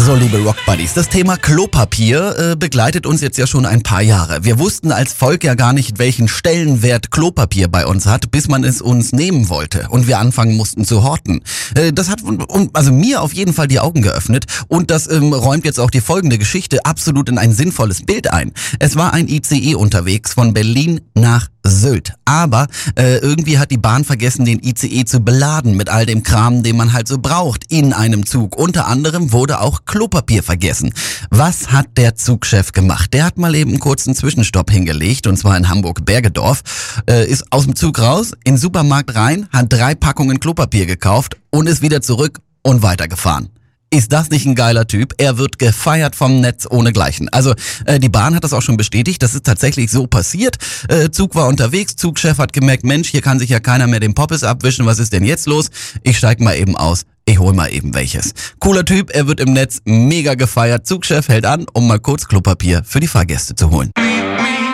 So, liebe Rock-Buddies, das Thema Klopapier begleitet uns jetzt ja schon ein paar Jahre. Wir wussten als Volk ja gar nicht, welchen Stellenwert Klopapier bei uns hat, bis man es uns nehmen wollte und wir anfangen mussten zu horten. Das hat also mir auf jeden Fall die Augen geöffnet und das räumt jetzt auch die folgende Geschichte absolut in ein sinnvolles Bild ein. Es war ein ICE unterwegs von Berlin nach Sylt. Aber irgendwie hat die Bahn vergessen, den ICE zu beladen mit all dem Kram, den man halt so braucht in einem Zug. Unter anderem wurde auch Klopapier vergessen. Was hat der Zugchef gemacht? Der hat mal eben einen kurzen Zwischenstopp hingelegt, und zwar in Hamburg-Bergedorf, ist aus dem Zug raus, in den Supermarkt rein, hat 3 Packungen Klopapier gekauft und ist wieder zurück und weitergefahren. Ist das nicht ein geiler Typ? Er wird gefeiert vom Netz ohnegleichen. Also die Bahn hat das auch schon bestätigt, das ist tatsächlich so passiert. Zug war unterwegs, Zugchef hat gemerkt, Mensch, hier kann sich ja keiner mehr den Poppes abwischen, was ist denn jetzt los? Ich steig mal eben aus, ich hol mal eben welches. Cooler Typ, er wird im Netz mega gefeiert. Zugchef hält an, um mal kurz Klopapier für die Fahrgäste zu holen.